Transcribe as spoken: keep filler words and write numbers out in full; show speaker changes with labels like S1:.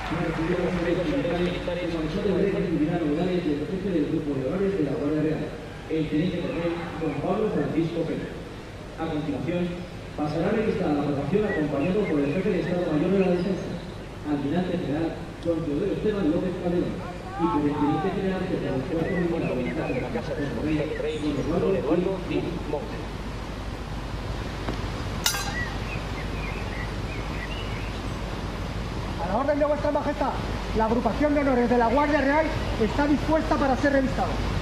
S1: El teniente coronel don Pablo Francisco Pérez. A continuación, pasará a revisar la aprobación acompañado por el jefe de Estado Mayor de la Defensa, almirante general don Teodoro Esteban López Calderón, y por el teniente general de los cuerpos militares de la Casa de Rey, don Eduardo Díaz Montes.
S2: A la orden de vuestra majestad, la agrupación de honores de la Guardia Real está dispuesta para ser revistada.